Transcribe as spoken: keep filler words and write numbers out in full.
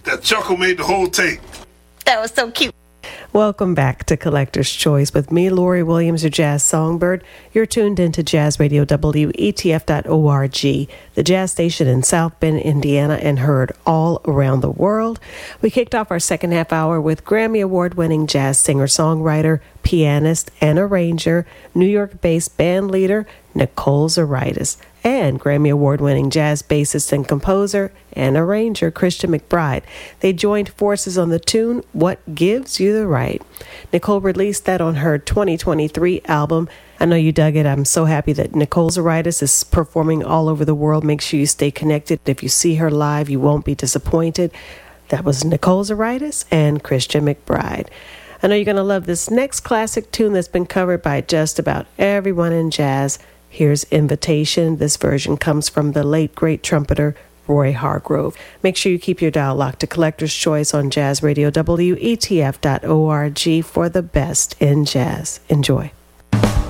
That chuckle made the whole tape. That was so cute. Welcome back to Collector's Choice with me, Lori Williams, your jazz songbird. You're tuned into Jazz Radio W E T F dot org, the jazz station in South Bend, Indiana, and heard all around the world. We kicked off our second half hour with Grammy Award-winning jazz singer-songwriter, pianist, and arranger, New York-based band leader Nicole Zaritis, and Grammy Award-winning jazz bassist and composer and arranger Christian McBride. They joined forces on the tune What Gives You the Right. Nicole released that on her twenty twenty-three album. I know you dug it. I'm so happy that Nicole Zaritis is performing all over the world. Make sure you stay connected. If you see her live, you won't be disappointed. That was Nicole Zaritis and Christian McBride. I know you're going to love this next classic tune that's been covered by just about everyone in jazz. Here's Invitation. This version comes from the late, great trumpeter Roy Hargrove. Make sure you keep your dial locked to Collector's Choice on Jazz Radio W E T F dot org for the best in jazz. Enjoy.